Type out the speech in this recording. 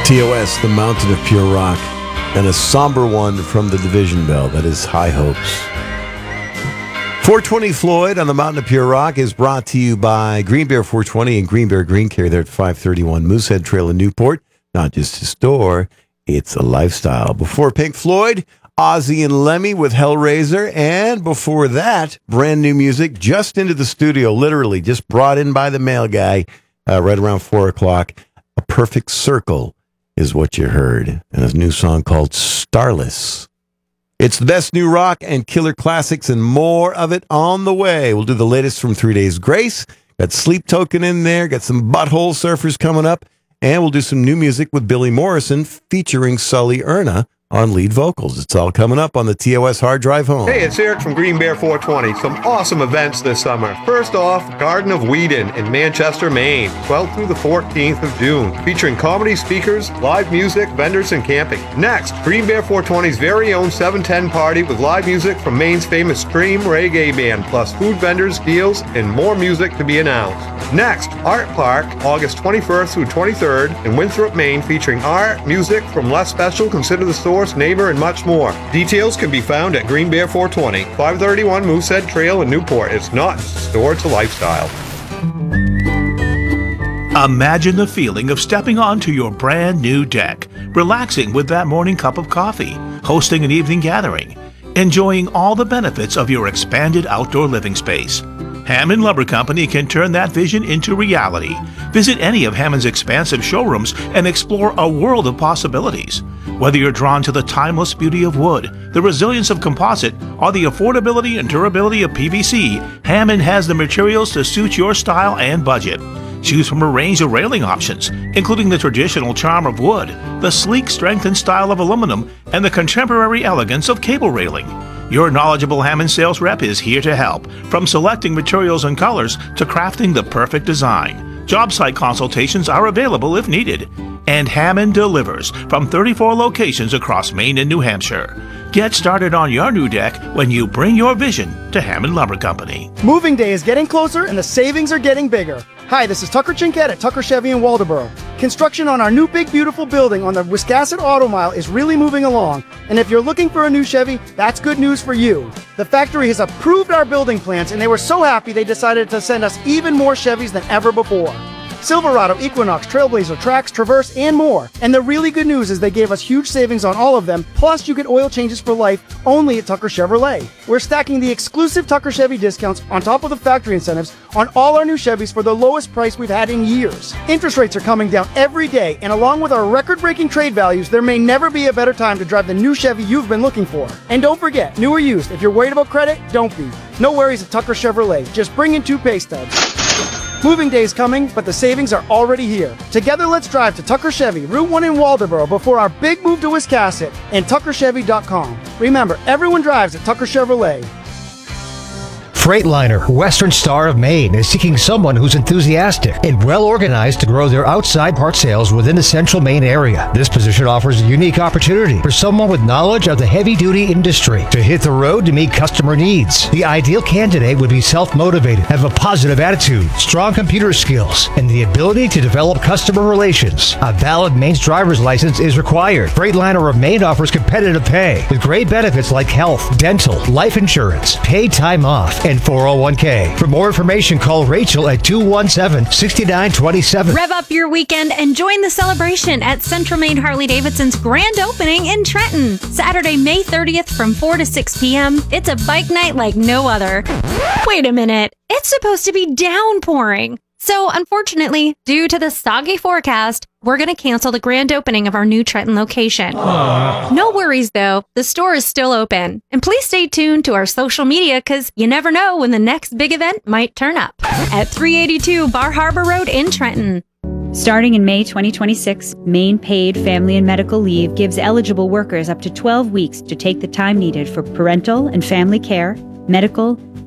TOS, the Mountain of Pure Rock, and a somber one from the Division Bell. That is High Hopes. 420 Floyd on the Mountain of Pure Rock is brought to you by Green Bear 420 and Green Bear Green Care there at 531 Moosehead Trail in Newport. Not just a store, it's a lifestyle. Before Pink Floyd, Ozzy and Lemmy with Hellraiser, and before that, brand new music just into the studio, literally just brought in by the mail guy right around 4 o'clock. A Perfect Circle is what you heard, and a new song called Starless. It's the best new rock and killer classics and more of it on the way. We'll do the latest from 3 Days Grace. Got Sleep Token in there, got some Butthole Surfers coming up, and we'll do some new music with Billy Morrison featuring Sully Erna on lead vocals. It's all coming up on the TOS Hard Drive Home. Hey, it's Eric from Green Bear 420. Some awesome events this summer. First off, Garden of Whedon in Manchester, Maine, 12th through the 14th of June, featuring comedy speakers, live music, vendors, and camping. Next, Green Bear 420's very own 710 party with live music from Maine's famous Stream Reggae Band, plus food vendors, deals, and more music to be announced. Next, Art Park, August 21st through 23rd in Winthrop, Maine, featuring art, music from Less Special, Consider the Source, Neighbor, and much more. Details can be found at Green Bear 420, 531 Moosehead Trail in Newport. It's not just a store, it's a lifestyle. Imagine the feeling of stepping onto your brand new deck, relaxing with that morning cup of coffee, hosting an evening gathering, enjoying all the benefits of your expanded outdoor living space. Hammond Lumber Company can turn that vision into reality. Visit any of Hammond's expansive showrooms and explore a world of possibilities. Whether you're drawn to the timeless beauty of wood, the resilience of composite, or the affordability and durability of PVC, Hammond has the materials to suit your style and budget. Choose from a range of railing options, including the traditional charm of wood, the sleek strength and style of aluminum, and the contemporary elegance of cable railing. Your knowledgeable Hammond sales rep is here to help, from selecting materials and colors to crafting the perfect design. Job site consultations are available if needed. And Hammond delivers from 34 locations across Maine and New Hampshire. Get started on your new deck when you bring your vision to Hammond Lumber Company. Moving day is getting closer and the savings are getting bigger. Hi, this is Tucker Chinquette at Tucker Chevy in Waldoboro. Construction on our new big beautiful building on the Wiscasset Auto Mile is really moving along. And if you're looking for a new Chevy, that's good news for you. The factory has approved our building plans and they were so happy they decided to send us even more Chevys than ever before. Silverado, Equinox, Trailblazer, Trax, Traverse, and more. And the really good news is they gave us huge savings on all of them, plus you get oil changes for life only at Tucker Chevrolet. We're stacking the exclusive Tucker Chevy discounts on top of the factory incentives on all our new Chevys for the lowest price we've had in years. Interest rates are coming down every day, and along with our record-breaking trade values, there may never be a better time to drive the new Chevy you've been looking for. And don't forget, new or used, if you're worried about credit, don't be. No worries at Tucker Chevrolet. Just bring in 2 pay stubs. Moving day is coming, but the savings are already here. Together, let's drive to Tucker Chevy, Route 1 in Waldoboro before our big move to Wiscasset and tuckerchevy.com. Remember, everyone drives at Tucker Chevrolet. Freightliner, Western Star of Maine, is seeking someone who's enthusiastic and well organized to grow their outside part sales within the central Maine area. This position offers a unique opportunity for someone with knowledge of the heavy-duty industry to hit the road to meet customer needs. The ideal candidate would be self-motivated, have a positive attitude, strong computer skills, and the ability to develop customer relations. A valid Maine's driver's license is required. Freightliner of Maine offers competitive pay with great benefits like health, dental, life insurance, paid time off, and 401k. For more information, call Rachel at 217-6927. Rev up your weekend and join the celebration at Central Maine Harley-Davidson's grand opening in Trenton. Saturday, May 30th from 4 to 6 p.m. It's a bike night like no other. Wait a minute. It's supposed to be downpouring. So, unfortunately, due to the soggy forecast, we're going to cancel the grand opening of our new Trenton location. Aww. No worries, though. The store is still open. And please stay tuned to our social media because you never know when the next big event might turn up. At 382 Bar Harbor Road in Trenton. Starting in May 2026, Maine Paid Family and Medical Leave gives eligible workers up to 12 weeks to take the time needed for parental and family care, medical,